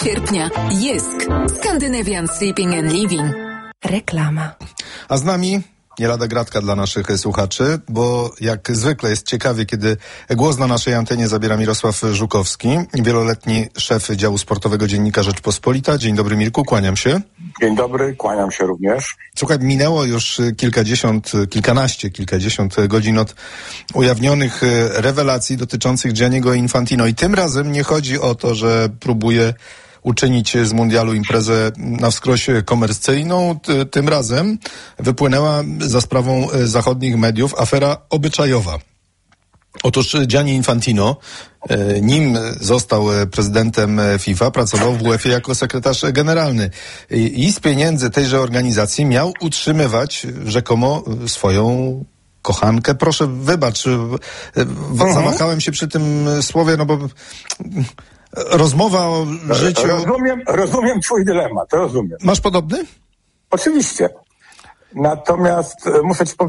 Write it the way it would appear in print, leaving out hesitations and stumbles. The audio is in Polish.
Sierpnia. Jysk. Scandinavian Sleeping and Living. Reklama. A z nami nie lada gratka dla naszych słuchaczy, bo jak zwykle jest ciekawie, kiedy głos na naszej antenie zabiera Mirosław Żukowski, wieloletni szef działu sportowego Dziennika Rzeczpospolita. Dzień dobry, Mirku, kłaniam się. Dzień dobry, kłaniam się również. Słuchaj, minęło już kilkadziesiąt godzin od ujawnionych rewelacji dotyczących Gianniego Infantino i tym razem nie chodzi o to, że próbuje uczynić z mundialu imprezę na wskroś komercyjną. Tym razem wypłynęła za sprawą zachodnich mediów afera obyczajowa. Otóż Gianni Infantino, nim został prezydentem FIFA, pracował w UEFA jako sekretarz generalny i z pieniędzy tejże organizacji miał utrzymywać rzekomo swoją kochankę. Proszę, wybacz, zawahałem się przy tym słowie, no bo rozmowa o życiu... Rozumiem twój dylemat, rozumiem. Masz podobny? Oczywiście. Natomiast muszę ci powiedzieć,